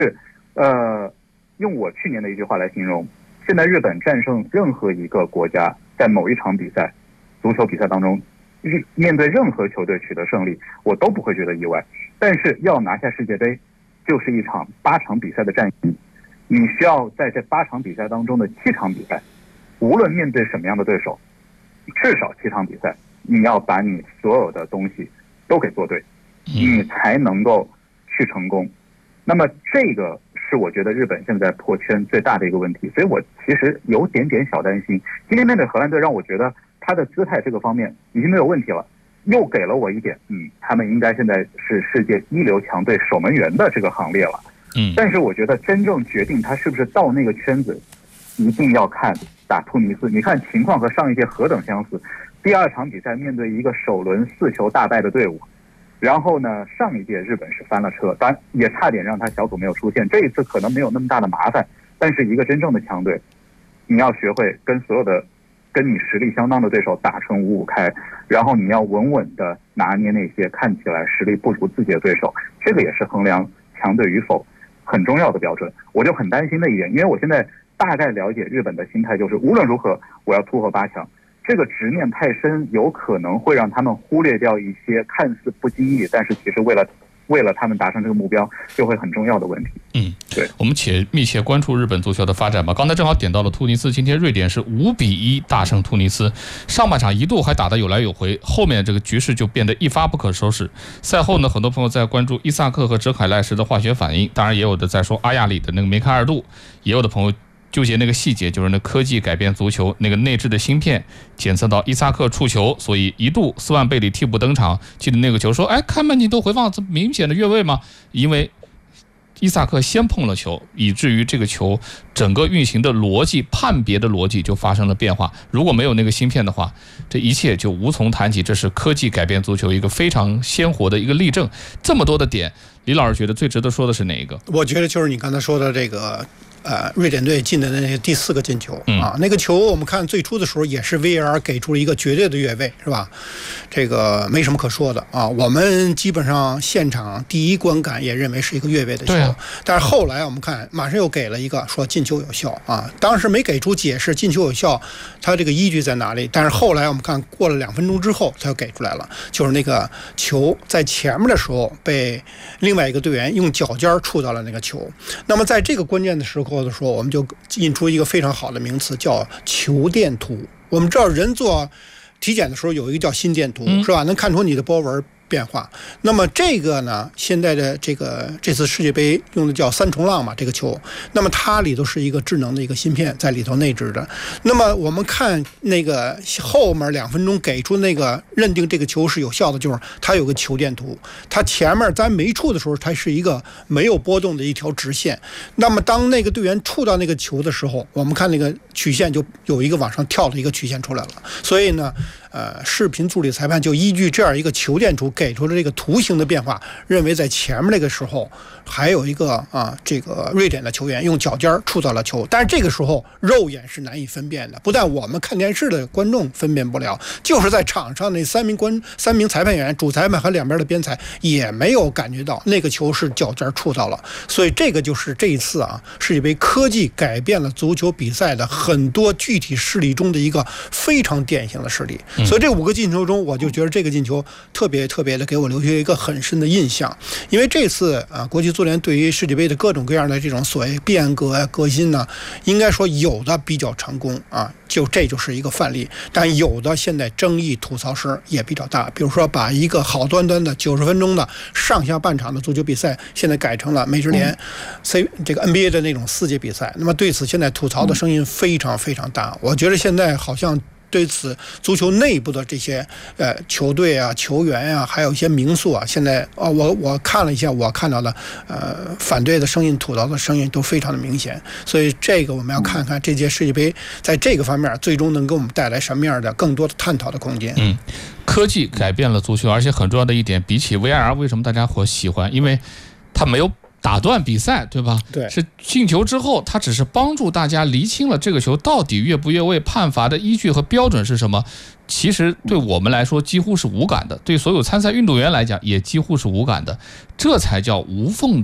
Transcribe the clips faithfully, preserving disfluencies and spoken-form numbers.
是呃，用我去年的一句话来形容，现在日本战胜任何一个国家，在某一场比赛，足球比赛当中，面对任何球队取得胜利，我都不会觉得意外。但是要拿下世界杯，就是一场八场比赛的战役，你需要在这八场比赛当中的七场比赛，无论面对什么样的对手，至少七场比赛，你要把你所有的东西都给做对，你才能够去成功。那么这个是我觉得日本现在破圈最大的一个问题，所以我其实有点点小担心。今天面对荷兰队，让我觉得他的姿态这个方面已经没有问题了，又给了我一点，嗯，他们应该现在是世界一流强队守门员的这个行列了。 嗯， 但是我觉得真正决定他是不是到那个圈子，一定要看打突尼斯。你看情况和上一届何等相似，第二场比赛面对一个首轮四球大败的队伍。然后呢，上一届日本是翻了车，当然也差点让他小组没有出现。这一次可能没有那么大的麻烦，但是一个真正的强队，你要学会跟所有的跟你实力相当的对手打成五五开，然后你要稳稳的拿捏那些看起来实力不如自己的对手，这个也是衡量强队与否很重要的标准。我就很担心的一点，因为我现在大概了解日本的心态，就是无论如何我要突破八强。这个执念太深，有可能会让他们忽略掉一些看似不经意，但是其实为了为了他们达成这个目标，就会很重要的问题。 嗯， 对， 我们且密切关注日本足球的发展吧。刚才正好点到了突尼斯，今天瑞典是五比一大胜突尼斯，上半场一度还打得有来有回，后面这个局势就变得一发不可收拾。赛后呢，很多朋友在关注伊萨克和哲凯赖什的化学反应，当然也有的在说阿亚里的那个梅开二度，也有的朋友纠结那个细节，就是那科技改变足球，那个内置的芯片检测到伊萨克触球，所以一度斯万贝里替补登场。记得那个球说，哎，看慢镜头回放，这明显的越位吗？因为伊萨克先碰了球，以至于这个球整个运行的逻辑、判别的逻辑就发生了变化。如果没有那个芯片的话，这一切就无从谈起。这是科技改变足球一个非常鲜活的一个例证。这么多的点，李老师觉得最值得说的是哪一个？ 我觉得就是你刚才说的这个。呃，瑞典队进的那第四个进球啊， 嗯、 那个球我们看最初的时候也是 V A R 给出了一个绝对的越位，是吧？这个没什么可说的啊。我们基本上现场第一观感也认为是一个越位的球， 啊、 但是后来我们看马上又给了一个说进球有效啊，当时没给出解释进球有效，他这个依据在哪里？但是后来我们看过了两分钟之后，他又给出来了，就是那个球在前面的时候被另外一个队员用脚尖触到了那个球，那么在这个关键的时候。的时候，我们就引出一个非常好的名词，叫球电图。我们知道人做体检的时候有一个叫心电图， 嗯、 是吧？能看出你的波纹变化。那么这个呢，现在的这个这次世界杯用的叫三重浪嘛，这个球，那么它里头是一个智能的一个芯片在里头内置的。那么我们看那个后面两分钟给出那个认定这个球是有效的，就是它有个球电图，它前面在没触的时候，它是一个没有波动的一条直线。那么当那个队员触到那个球的时候，我们看那个曲线就有一个往上跳的一个曲线出来了。所以呢，呃，视频助理裁判就依据这样一个球电图给出了这个图形的变化，认为在前面那个时候还有一个啊，这个瑞典的球员用脚尖触到了球，但是这个时候肉眼是难以分辨的，不但我们看电视的观众分辨不了，就是在场上那三名观三名裁判员、主裁判和两边的边裁也没有感觉到那个球是脚尖触到了。所以这个就是这一次啊世界杯科技改变了足球比赛的很多具体事例中的一个非常典型的事例。所以这五个进球中，我就觉得这个进球特别特别的给我留下一个很深的印象，因为这次啊，国际足联对于世界杯的各种各样的这种所谓变革啊、革新呢，应该说有的比较成功啊，就这就是一个范例。但有的现在争议吐槽声也比较大，比如说把一个好端端的九十分钟的上下半场的足球比赛，现在改成了美职联 C 这个 N B A 的那种四节比赛。那么对此现在吐槽的声音非常非常大，我觉得现在好像。对此足球内部的这些呃球队啊、球员啊，还有一些名宿啊，现在啊，我我看了一下，我看到的呃反对的声音、吐槽的声音都非常的明显。所以这个我们要看看这届世界杯在这个方面最终能给我们带来什么样的更多的探讨的空间。 嗯，科技改变了足球，而且很重要的一点，比起 V R， 为什么大家会喜欢？因为它没有打断比赛，对吧？ 对， 是进球之后，它只是帮助大家厘清了这个球到底越不越位，判罚的依据和标准是什么。其实对我们来说几乎是无感的，对所有参赛运动员来讲也几乎是无感的，这才叫无缝的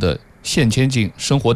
现千金生活。